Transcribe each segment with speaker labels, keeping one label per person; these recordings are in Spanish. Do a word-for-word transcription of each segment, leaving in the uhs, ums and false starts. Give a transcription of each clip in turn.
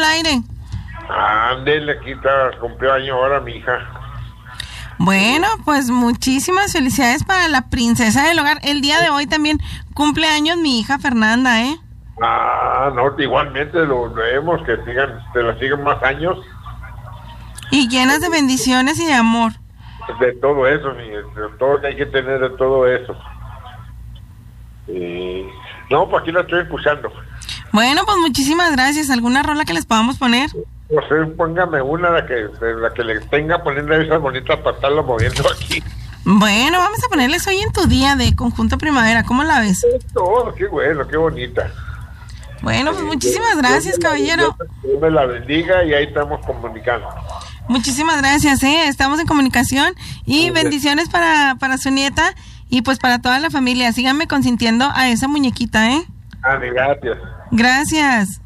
Speaker 1: aire.
Speaker 2: Ándele, aquí está, cumpleaños ahora mi hija.
Speaker 1: Bueno, pues muchísimas felicidades para la princesa del hogar. El día de hoy también cumpleaños mi hija Fernanda, ¿eh?
Speaker 2: Ah, no, igualmente lo vemos, que sigan, se la sigan más años.
Speaker 1: Y llenas de bendiciones y de amor.
Speaker 2: De todo eso, mi, de todo que hay que tener de todo eso. Y, no, pues aquí la estoy escuchando.
Speaker 1: Bueno, pues muchísimas gracias. ¿Alguna rola que les podamos poner?
Speaker 2: Pues eh, póngame una la que, la que le tenga poniendo esas bonitas para estarlo moviendo aquí.
Speaker 1: Bueno, vamos a ponerles hoy en tu día de Conjunto Primavera. ¿Cómo la ves?
Speaker 2: Todo, qué bueno, qué bonita.
Speaker 1: Bueno, pues muchísimas gracias, caballero.
Speaker 2: Dios me la bendiga y ahí estamos comunicando.
Speaker 1: Muchísimas gracias, ¿eh? Estamos en comunicación y bendiciones para, para su nieta y pues para toda la familia. Síganme consintiendo a esa muñequita, ¿eh?
Speaker 2: Ah, gracias.
Speaker 1: Gracias.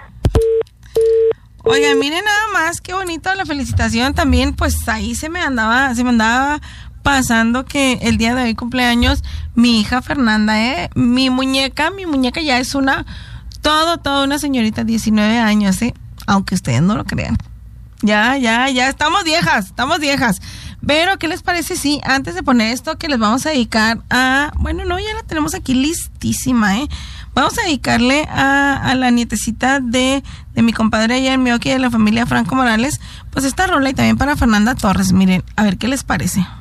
Speaker 1: Oigan, miren nada más, qué bonito la felicitación también, pues ahí se me andaba, se me andaba pasando que el día de hoy cumpleaños mi hija Fernanda, ¿eh? Mi muñeca, mi muñeca ya es una, todo, todo una señorita, diecinueve años, ¿eh? Aunque ustedes no lo crean. Ya, ya, ya, estamos viejas, estamos viejas. Pero, ¿qué les parece si antes de poner esto que les vamos a dedicar a... Bueno, no, ya la tenemos aquí listísima, ¿eh? Vamos a dedicarle a, a la nietecita de, de mi compadre allá en Mioki, de la familia Franco Morales, pues esta rola y también para Fernanda Torres. Miren, a ver qué les parece.